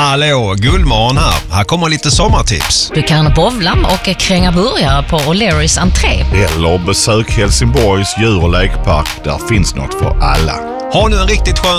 Hallå, Gullmorgon här. Här kommer lite sommartips. Du kan bowla och kränga burgare på O'Learys entré. Eller besök Helsingborgs djur- och lekpark. Där finns något för alla. Ha nu en riktigt skön